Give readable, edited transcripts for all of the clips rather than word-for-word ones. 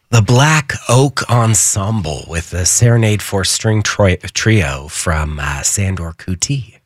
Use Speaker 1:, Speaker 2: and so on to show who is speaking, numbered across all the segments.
Speaker 1: The Black Oak Ensemble with the Serenade for String Trio from Sandor Kuti.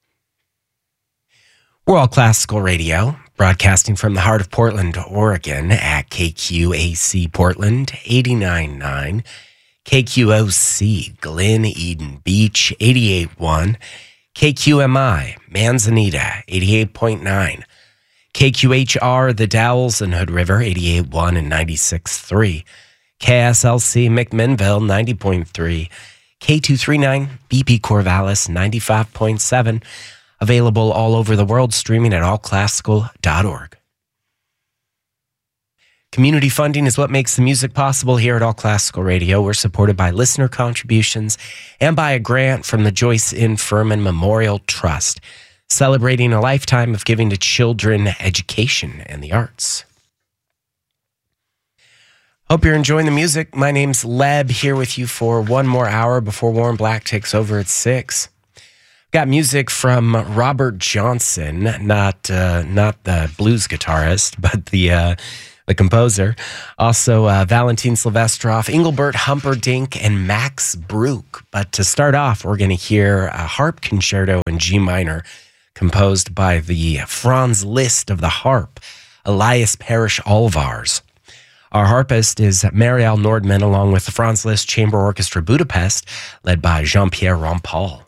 Speaker 1: We're all classical radio, broadcasting from the heart of Portland, Oregon at KQAC Portland 89.9, KQOC Glen Eden Beach 88.1, KQMI Manzanita 88.9, KQHR The Dalles and Hood River 88.1 and 96.3, KSLC McMinnville 90.3, K239 BP Corvallis 95.7, available all over the world, streaming at allclassical.org. Community funding is what makes the music possible here at All Classical Radio. We're supported by listener contributions and by a grant from the Joyce N. Furman Memorial Trust, celebrating a lifetime of giving to children education and the arts. Hope you're enjoying the music. My name's Leb, here with you for one more hour before Warren Black takes over at 6. Got music from Robert Johnson, not the blues guitarist, but the composer. Also, Valentin Silvestrov, Engelbert Humperdinck, and Max Bruch. But to start off, we're going to hear a harp concerto in G minor, composed by the Franz Liszt of the harp, Elias Parrish Alvars. Our harpist is Marielle Nordman, along with the Franz Liszt Chamber Orchestra Budapest, led by Jean-Pierre Rampal.